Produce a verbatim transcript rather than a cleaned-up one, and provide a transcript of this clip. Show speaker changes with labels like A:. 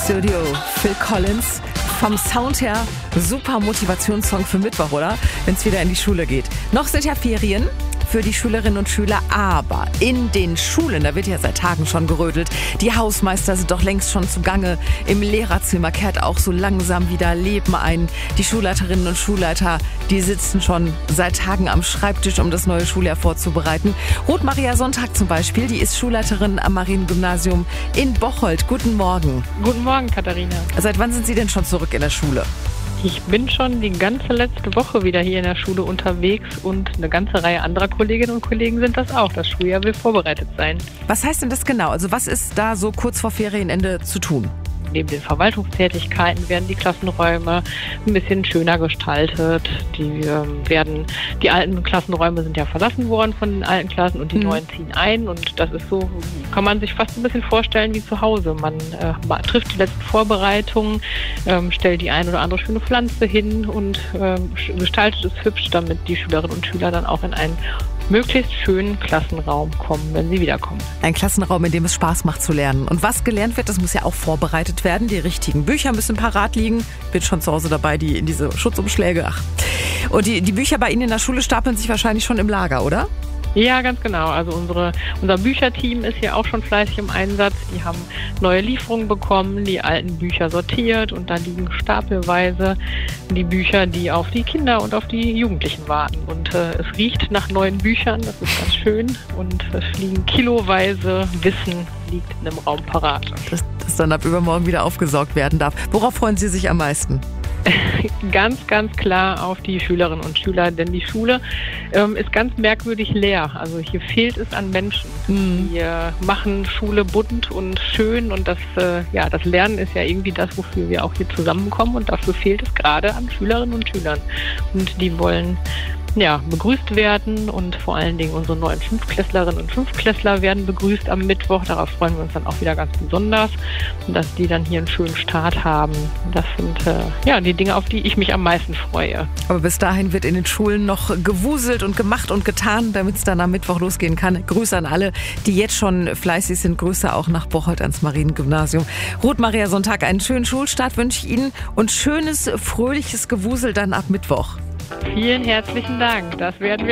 A: Studio. Phil Collins. Vom Sound her super Motivationssong für Mittwoch, oder? Wenn es wieder in die Schule geht. Noch sind ja Ferien für die Schülerinnen und Schüler, aber in den Schulen, da wird ja seit Tagen schon gerödelt. Die Hausmeister sind doch längst schon zugange. Im Lehrerzimmer kehrt auch so langsam wieder Leben ein. Die Schulleiterinnen und Schulleiter, die sitzen schon seit Tagen am Schreibtisch, um das neue Schuljahr vorzubereiten. Ruth Maria Sonntag zum Beispiel, die ist Schulleiterin am Mariengymnasium in Bocholt. Guten Morgen.
B: Guten Morgen, Katharina.
A: Seit wann sind Sie denn schon zurück in der Schule?
B: Ich bin schon die ganze letzte Woche wieder hier in der Schule unterwegs und eine ganze Reihe anderer Kolleginnen und Kollegen sind das auch. Das Schuljahr will vorbereitet sein.
A: Was heißt denn das genau? Also was ist da so kurz vor Ferienende zu tun?
B: Neben den Verwaltungstätigkeiten werden die Klassenräume ein bisschen schöner gestaltet. Die ähm, werden, die alten Klassenräume sind ja verlassen worden von den alten Klassen und die mhm. neuen ziehen ein. Und das ist so, kann man sich fast ein bisschen vorstellen wie zu Hause. Man äh, trifft die letzten Vorbereitungen, ähm, stellt die ein oder andere schöne Pflanze hin und ähm, gestaltet es hübsch, damit die Schülerinnen und Schüler dann auch in einen möglichst schönen Klassenraum kommen, wenn sie wiederkommen.
A: Ein Klassenraum, in dem es Spaß macht zu lernen. Und was gelernt wird, das muss ja auch vorbereitet werden. Die richtigen Bücher müssen parat liegen. Bin schon zu Hause dabei, die in diese Schutzumschläge. Ach. Und die, die Bücher bei Ihnen in der Schule stapeln sich wahrscheinlich schon im Lager, oder?
B: Ja, ganz genau. Also unsere, unser Bücherteam ist hier auch schon fleißig im Einsatz. Die haben neue Lieferungen bekommen, die alten Bücher sortiert und da liegen stapelweise die Bücher, die auf die Kinder und auf die Jugendlichen warten. Und äh, es riecht nach neuen Büchern, das ist ganz schön. Und es liegen kiloweise Wissen, liegt in einem Raum parat.
A: Das, das dann ab übermorgen wieder aufgesaugt werden darf. Worauf freuen Sie sich am meisten?
B: Ganz, ganz klar auf die Schülerinnen und Schüler, denn die Schule ähm, ist ganz merkwürdig leer. Also hier fehlt es an Menschen. Mhm. Wir machen Schule bunt und schön und das, äh, ja, das Lernen ist ja irgendwie das, wofür wir auch hier zusammenkommen und dafür fehlt es gerade an Schülerinnen und Schülern. Und die wollen ja, begrüßt werden und vor allen Dingen unsere neuen Fünftklässlerinnen und Fünftklässler werden begrüßt am Mittwoch. Darauf freuen wir uns dann auch wieder ganz besonders, dass die dann hier einen schönen Start haben. Das sind äh, ja die Dinge, auf die ich mich am meisten freue.
A: Aber bis dahin wird in den Schulen noch gewuselt und gemacht und getan, damit es dann am Mittwoch losgehen kann. Grüße an alle, die jetzt schon fleißig sind. Grüße auch nach Bocholt ans Mariengymnasium. Ruth Maria Sonntag, einen schönen Schulstart wünsche ich Ihnen und schönes, fröhliches Gewusel dann ab Mittwoch.
B: Vielen herzlichen Dank. Das werden wir